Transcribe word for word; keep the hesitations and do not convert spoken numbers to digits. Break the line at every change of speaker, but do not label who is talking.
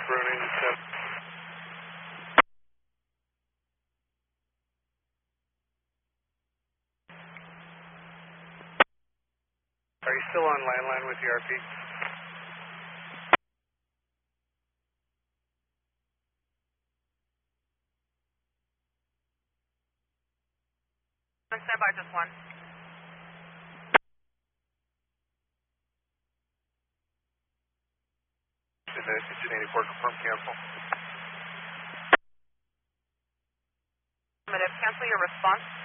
Bruning seven. Are you still on landline with the R P?
Stand by, just one.
Engine eighty-four, confirm cancel.
Affirmative. Cancel your response.